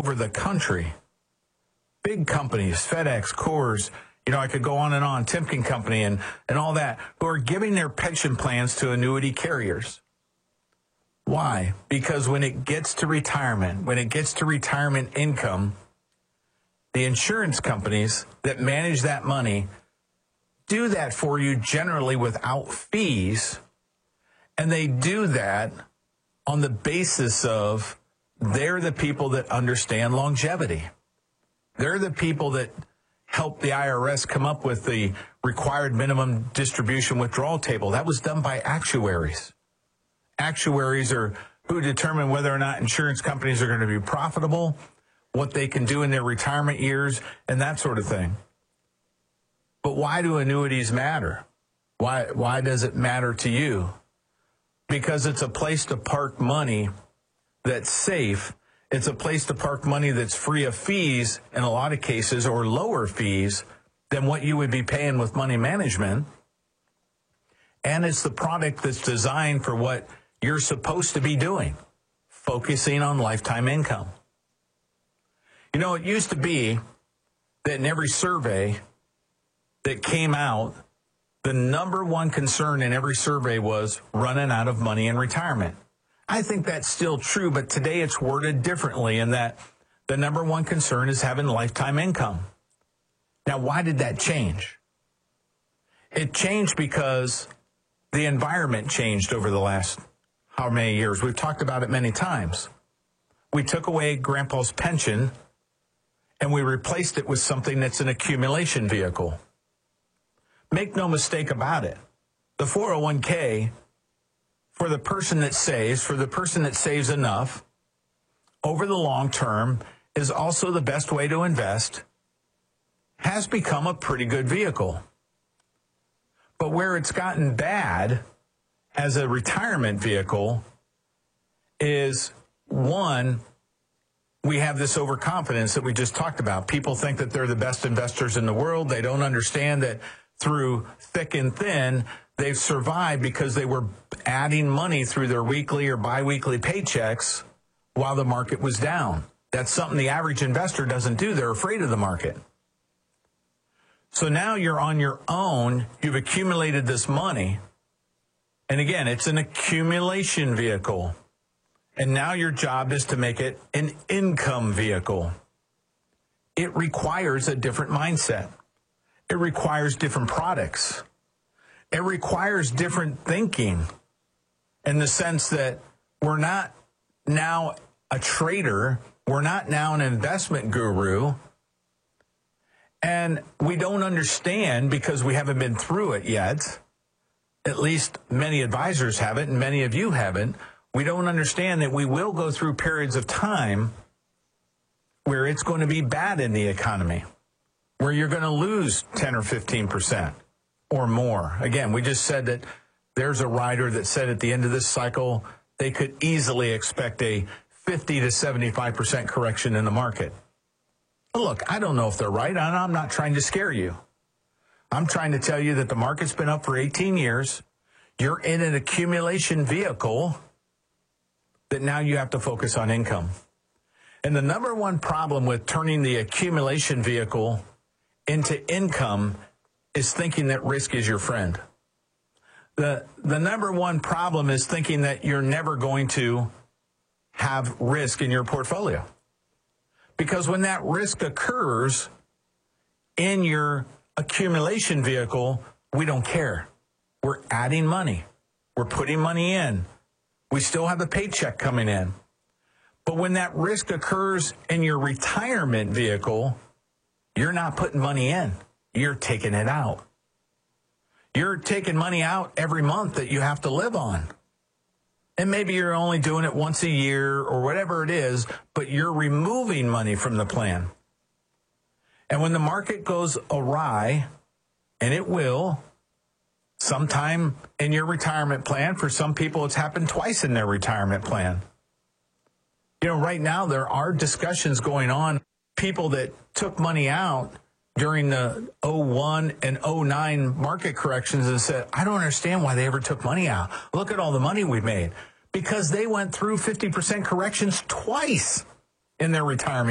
over the country, big companies, FedEx, Coors, I could go on and on, Timken Company and all that, who are giving their pension plans to annuity carriers. Why? Because when it gets to retirement, when it gets to retirement income, the insurance companies that manage that money do that for you generally without fees, and they do that on the basis of they're the people that understand longevity. They're the people that help the IRS come up with the required minimum distribution withdrawal table. That was done by actuaries. Actuaries are who determine whether or not insurance companies are going to be profitable, what they can do in their retirement years, and that sort of thing. But why do annuities matter? Why does it matter to you? Because it's a place to park money that's safe. It's a place to park money that's free of fees in a lot of cases, or lower fees than what you would be paying with money management. And it's the product that's designed for what you're supposed to be doing, focusing on lifetime income. It used to be that in every survey that came out, the number one concern in every survey was running out of money in retirement. I think that's still true, but today it's worded differently in that the number one concern is having lifetime income. Now, why did that change? It changed because the environment changed over the last how many years? We've talked about it many times. We took away Grandpa's pension and we replaced it with something that's an accumulation vehicle. Make no mistake about it. The 401k, for the person that saves enough over the long term, is also the best way to invest, has become a pretty good vehicle. But where it's gotten bad as a retirement vehicle is, one, we have this overconfidence that we just talked about. People think that they're the best investors in the world. They don't understand that through thick and thin, they've survived because they were adding money through their weekly or biweekly paychecks while the market was down. That's something the average investor doesn't do. They're afraid of the market. So now you're on your own. You've accumulated this money. And again, it's an accumulation vehicle. And now your job is to make it an income vehicle. It requires a different mindset. It requires different products. It requires different thinking in the sense that we're not now a trader. We're not now an investment guru. And we don't understand because we haven't been through it yet. At least many advisors haven't, and many of you haven't. We don't understand that we will go through periods of time where it's going to be bad in the economy, where you're going to lose 10 or 15% or more. Again, we just said that there's a writer that said at the end of this cycle, they could easily expect a 50 to 75% correction in the market. Look, I don't know if they're right, and I'm not trying to scare you. I'm trying to tell you that the market's been up for 18 years. You're in an accumulation vehicle that now you have to focus on income. And the number one problem with turning the accumulation vehicle into income is thinking that risk is your friend. The number one problem is thinking that you're never going to have risk in your portfolio. Because when that risk occurs in your accumulation vehicle, we don't care. We're adding money. We're putting money in. We still have a paycheck coming in. But when that risk occurs in your retirement vehicle, you're not putting money in. You're taking it out. You're taking money out every month that you have to live on. And maybe you're only doing it once a year or whatever it is, but you're removing money from the plan. And when the market goes awry, and it will, sometime in your retirement plan, for some people it's happened twice in their retirement plan. Right now there are discussions going on, people that took money out during the 01 and 09 market corrections and said, I don't understand why they ever took money out. Look at all the money we've made. Because they went through 50% corrections twice in their retirement